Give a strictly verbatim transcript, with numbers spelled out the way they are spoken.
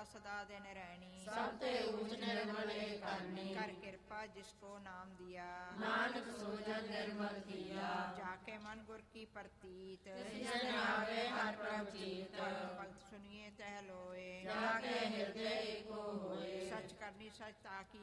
सदा दिन रहनी। सब ते ऊच निर्मल एक करनी। कर कृपा जिसको नाम दिया, नानक सोजन निर्मल किया। जाके मन गुर की प्रतीत, तिस जन आवे हर प्रभ चीत। भक्त सुनिए तह लोए, जाके हृदय एको होए। सच करनी सच ताकी